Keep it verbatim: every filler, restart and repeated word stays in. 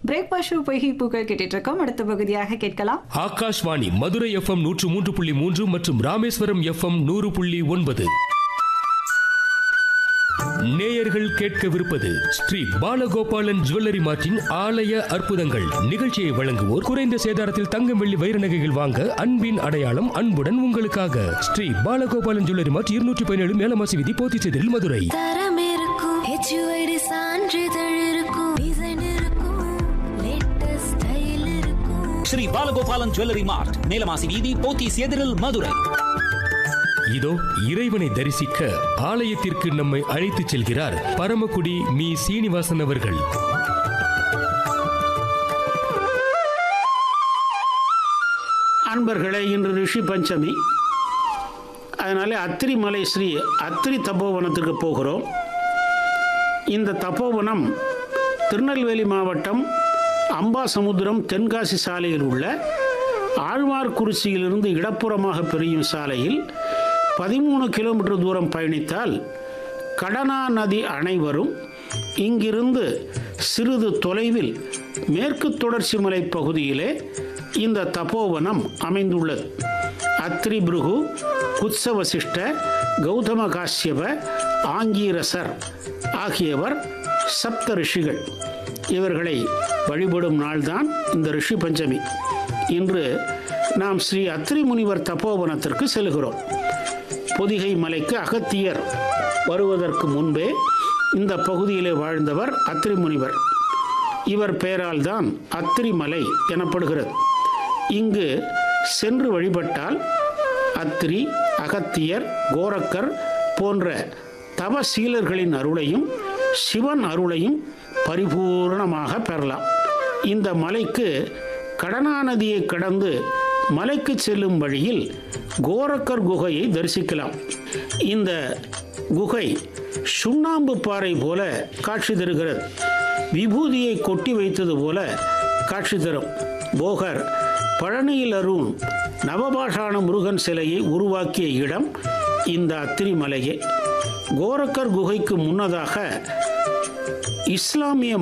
Breakfast பொய்கை பூக்கள் கேட்டுட்டு இருக்கோம். அடுத்த பகுதியாக கேட்கலாம். ஆகாஷ்வாணி மதுரை எஃப்எம் நூற்று மூன்று புள்ளி மூன்று மற்றும் ராமேஸ்வரம் எஃப்எம் நூறு புள்ளி ஒன்பது. நேயர்கள் கேட்கவிருப்பது ஸ்ரீ பாலகோபாலன் ஜுவல்லரி மார்ட்டின் ஆலய அற்புதங்கள். நிகழ்ச்சியை வழங்குவோர் குறைந்த சேதாரத்தில் தங்கம் வெள்ளி வைர நகைகள் வாங்க அன்பின் அடையாளம் அன்புடன் உங்களுக்காக ஸ்ரீ பாலகோபாலன் ஜுவல்லரி மார்ட் இருநூற்றி பதினேழு மேலமாசி வீதி போத்திச்சேரியில் மதுரை. தரம் இருக்கும், ஹெச்யூஐடி சான்றிதழ் இருக்கும், டிசைன் இருக்கும், லேட்டஸ்ட் ஸ்டைல் இருக்கும். ஸ்ரீ பாலகோபாலன் ஜுவல்லரி மார்ட் மேலமாசி வீதி போத்திச்சேரியில் மதுரை. இதோ இறைவனை தரிசிக்க ஆலயத்திற்கு நம்மை அழைத்துச் செல்கிறார் பரமக்குடி மீ சீனிவாசன் அவர்கள். அன்பர்களே, இன்று ரிஷி பஞ்சமி. அதனால அத்திரி மலை ஸ்ரீ அத்திரி தபோவனத்திற்கு போகிறோம். இந்த தபோவனம் திருநெல்வேலி மாவட்டம் அம்பாசமுத்திரம் தென்காசி சாலையில் உள்ள ஆழ்வார்குறிச்சியிலிருந்து இடப்புறமாக பிரியும் சாலையில் பதிமூணு கிலோமீட்டர் தூரம் பயணித்தால் கடனா நதி அணை வரும். இங்கிருந்து சிறிது தொலைவில் மேற்கு தொடர்ச்சி மலை பகுதியிலே இந்த தபோவனம் அமைந்துள்ளது. அத்ரி பிருகு, குத்சவசிஷ்ட, கௌதம காஷ்யப, ஆங்கீரசர் ஆகியவர் சப்த ரிஷிகள். இவர்களை வழிபடும் நாள்தான் இந்த ரிஷி பஞ்சமி. இன்று நாம் ஸ்ரீ அத்ரி முனிவர் தபோவனத்திற்கு செல்கிறோம். பொதிகை மலைக்கு அகத்தியர் வருவதற்கு முன்பே இந்த பகுதியிலே வாழ்ந்தவர் அத்ரி முனிவர். இவர் பெயரால் தான் அத்ரி மலை எனப்படுகிறது. இங்கு சென்று வழிபட்டால் அத்ரி, அகத்தியர், கோரக்கர் போன்ற தவசீலர்களின் அருளையும் சிவன் அருளையும் பரிபூர்ணமாக பெறலாம். இந்த மலைக்கு கடனா நதியை கடந்து மலைக்கு செல்லும் வழியில் கோரக்கர் குகையை தரிசிக்கலாம். இந்த குகை சுண்ணாம்பு பாறை போல காட்சி தருகிறது. விபூதியை கொட்டி வைத்தது போல காட்சி தரும். போகர் பழனியில் அருண் நவபாஷான முருகன் சிலையை உருவாக்கிய இடம் இந்த அத்திரி மலையே. கோரக்கர் குகைக்கு முன்னதாக இஸ்லாமிய